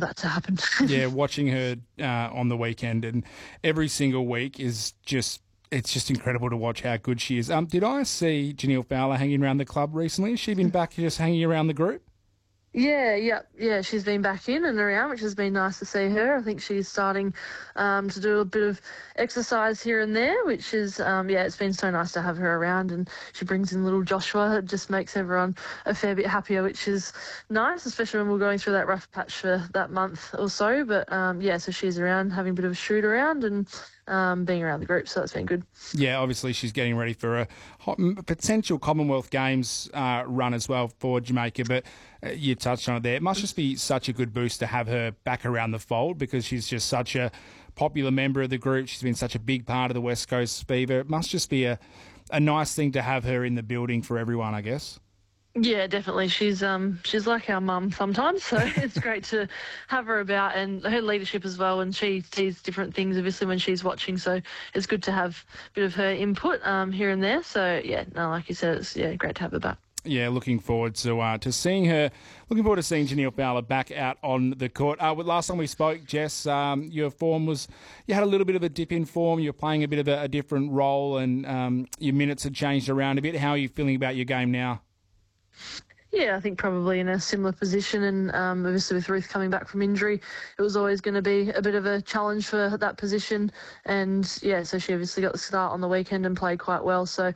that to happen. Yeah, watching her on the weekend and every single week is just... It's just incredible to watch how good she is. Did I see Janelle Fowler hanging around the club recently? Has she been back just hanging around the group? Yeah. She's been back in and around, which has been nice to see her. I think she's starting to do a bit of exercise here and there, which is, it's been so nice to have her around. And she brings in little Joshua. It just makes everyone a fair bit happier, which is nice, especially when we're going through that rough patch for that month or so. But, so she's around, having a bit of a shoot around and being around the group, so that's been good. Yeah, obviously she's getting ready for a potential Commonwealth Games run as well for Jamaica, but you touched on it there. It must just be such a good boost to have her back around the fold because she's just such a popular member of the group. She's been such a big part of the West Coast Fever. It must just be a nice thing to have her in the building for everyone, I guess. Yeah, definitely. She's like our mum sometimes, so it's great to have her about and her leadership as well. And she sees different things, obviously, when she's watching. So it's good to have a bit of her input here and there. So like you said, it's great to have her back. Yeah, looking forward to seeing her. Looking forward to seeing Janelle Fowler back out on the court. Last time we spoke, Jess, your form was you had a little bit of a dip in form. You're playing a bit of a different role, and your minutes had changed around a bit. How are you feeling about your game now? Yeah, I think probably in a similar position, and obviously with Ruth coming back from injury, it was always going to be a bit of a challenge for that position. And so she obviously got the start on the weekend and played quite well. So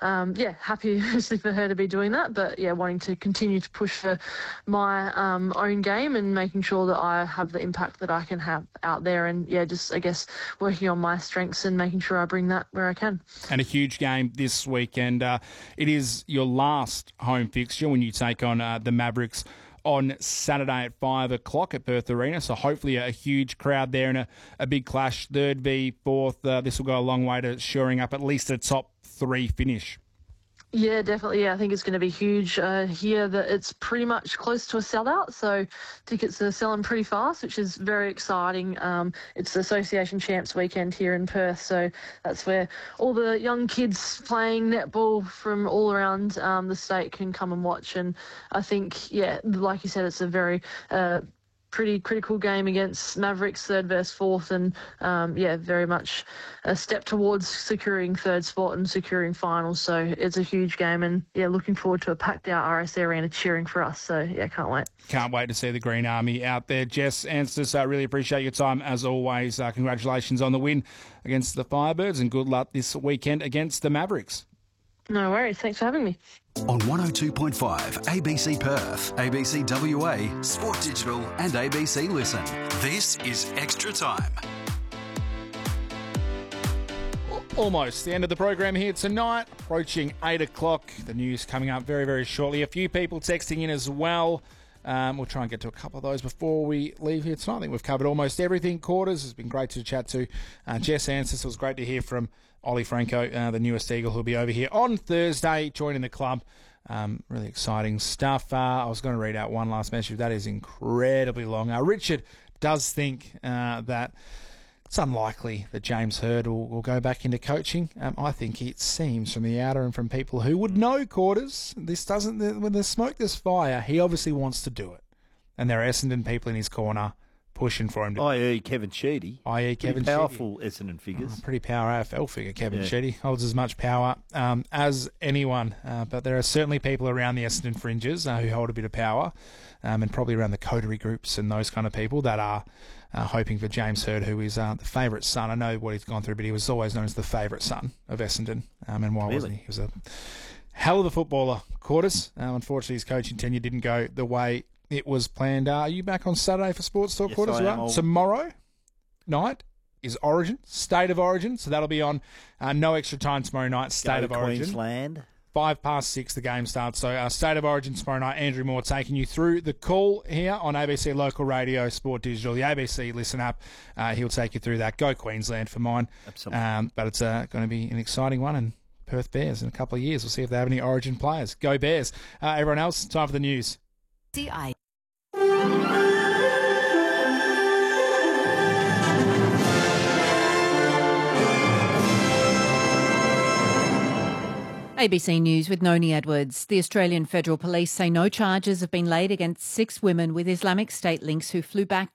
happy obviously for her to be doing that, but wanting to continue to push for my own game and making sure that I have the impact that I can have out there, and just I guess working on my strengths and making sure I bring that where I can. And a huge game this weekend. It is your last home fixture when you take on the Mavericks on Saturday at 5 o'clock at Perth Arena. So hopefully a huge crowd there and a big clash, third v fourth. This will go a long way to shoring up at least a top 3 finish. Yeah, definitely. Yeah, I think it's going to be huge here. That it's pretty much close to a sellout, so tickets are selling pretty fast, which is very exciting. It's the Association Champs weekend here in Perth, so that's where all the young kids playing netball from all around the state can come and watch. And I think, like you said, it's a very pretty critical game against Mavericks, third versus fourth, and very much a step towards securing third spot and securing finals. So it's a huge game, and looking forward to a packed out RSA Arena cheering for us. So can't wait. Can't wait to see the Green Army out there. Jess Anstice, I really appreciate your time as always. Congratulations on the win against the Firebirds, and good luck this weekend against the Mavericks. No worries. Thanks for having me. On 102.5 ABC Perth, ABC WA, Sport Digital and ABC Listen. This is Extra Time. Almost the end of the program here tonight, approaching 8 o'clock. The news coming up very, very shortly. A few people texting in as well. We'll try and get to a couple of those before we leave here tonight. I think we've covered almost everything. Quarters, it's been great to chat to Jess Anstice. It was great to hear from Ollie Franco, the newest Eagle, who'll be over here on Thursday, joining the club. Really exciting stuff. I was going to read out one last message. That is incredibly long. Richard does think that it's unlikely that James Hird will go back into coaching. I think it seems from the outer and from people who would know Quarters, this doesn't. When there's smoke, there's fire. He obviously wants to do it, and there are Essendon people in his corner pushing for him to. I.e. Kevin Sheedy. Kevin powerful Sheedy. Essendon figures. Pretty power AFL figure, Kevin Sheedy. Holds as much power as anyone. But there are certainly people around the Essendon fringes who hold a bit of power, and probably around the coterie groups and those kind of people that are hoping for James Hird, who is the favourite son. I know what he's gone through, but he was always known as the favourite son of Essendon. And why wasn't he? He was a hell of a footballer. Quarters. Unfortunately, his coaching tenure didn't go the way it was planned. Are you back on Saturday for Sports Talk Quarters? I am. Tomorrow night is Origin, State of Origin. So that'll be on no extra time tomorrow night, State of Origin. Queensland. 6:05 the game starts. So State of Origin tomorrow night. Andrew Moore taking you through the call here on ABC Local Radio, Sport Digital, the ABC Listen app. He'll take you through that. Go Queensland for mine. Absolutely. But it's going to be an exciting one, and Perth Bears in a couple of years. We'll see if they have any Origin players. Go Bears. Everyone else, time for the news. CI. ABC News with Noni Edwards. The Australian Federal Police say no charges have been laid against 6 women with Islamic State links who flew back